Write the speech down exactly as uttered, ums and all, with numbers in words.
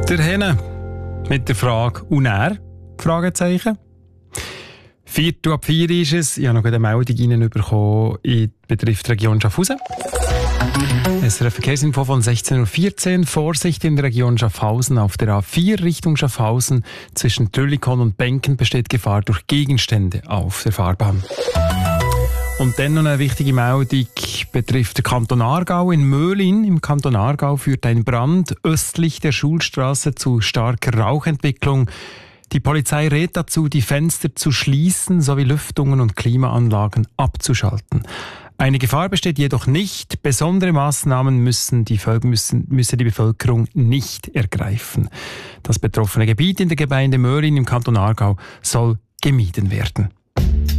Der Henne mit der Frage «Und er?» Fragezeichen. Viertel ab vier ist es. Ich habe noch eine Meldung reinbekommen, die betrifft die Region Schaffhausen. Es ist ein Verkehrsinfo von sechzehn Uhr vierzehn. Vorsicht in der Region Schaffhausen. Auf der A vier Richtung Schaffhausen zwischen Trüllikon und Benken besteht Gefahr durch Gegenstände auf der Fahrbahn. Und dann noch eine wichtige Meldung betrifft den Kanton Aargau. In Möhlin im Kanton Aargau führt ein Brand östlich der Schulstraße zu starker Rauchentwicklung. Die Polizei rät dazu, die Fenster zu schließen sowie Lüftungen und Klimaanlagen abzuschalten. Eine Gefahr besteht jedoch nicht. Besondere Maßnahmen müssen die, müssen, müsse die Bevölkerung nicht ergreifen. Das betroffene Gebiet in der Gemeinde Möhlin im Kanton Aargau soll gemieden werden.